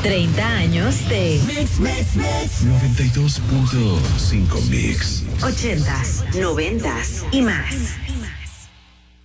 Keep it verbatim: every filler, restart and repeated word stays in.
treinta años de Mix, Mix, Mix. noventa y dos punto cinco Mix. ochentas, noventas y más.